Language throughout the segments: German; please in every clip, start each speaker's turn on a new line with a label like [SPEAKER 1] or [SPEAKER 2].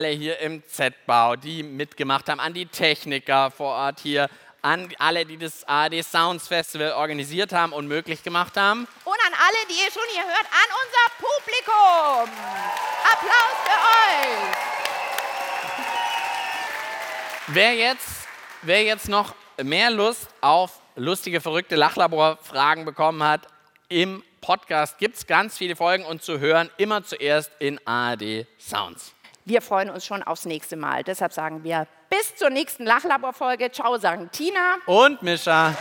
[SPEAKER 1] alle hier im Z-Bau, die mitgemacht haben, an die Techniker vor Ort hier, an alle, die das ARD Sounds Festival organisiert haben und möglich gemacht haben.
[SPEAKER 2] Und an alle, die ihr schon hier hört, an unser Publikum. Applaus für euch.
[SPEAKER 1] Wer jetzt noch mehr Lust auf lustige, verrückte Lachlabor-Fragen bekommen hat, im Podcast gibt es ganz viele Folgen und zu hören immer zuerst in ARD Sounds.
[SPEAKER 2] Wir freuen uns schon aufs nächste Mal. Deshalb sagen wir bis zur nächsten Lachlabor-Folge. Ciao, sagen Tina
[SPEAKER 1] und Mischa.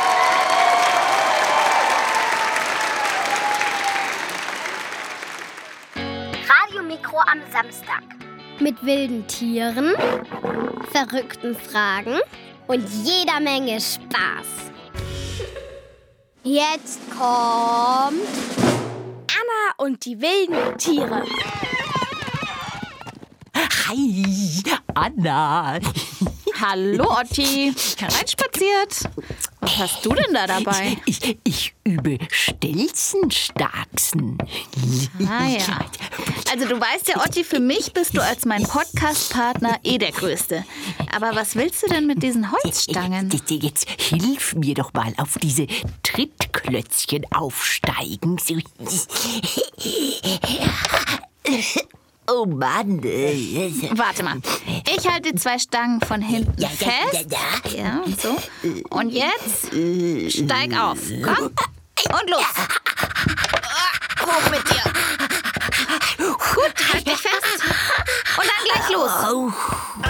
[SPEAKER 3] Radiomikro am Samstag.
[SPEAKER 4] Mit wilden Tieren, verrückten Fragen und jeder Menge Spaß. Jetzt kommt Anna und die wilden Tiere.
[SPEAKER 5] Hi, Anna.
[SPEAKER 6] Hallo, Otti. Hereinspaziert. Was hast du denn da dabei?
[SPEAKER 5] Ich übe Stelzenstarksen.
[SPEAKER 6] Ah ja. Also du weißt ja, Otti, für mich bist du als mein Podcast-Partner der Größte. Aber was willst du denn mit diesen Holzstangen?
[SPEAKER 5] Jetzt hilf mir doch mal auf diese Trittklötzchen aufsteigen. Oh Mann.
[SPEAKER 6] Warte mal. Ich halte die 2 Stangen von hinten fest. Ja, so. Und jetzt steig auf. Komm. Und los. Hoch mit dir. Gut, halt dich fest. Und dann gleich los.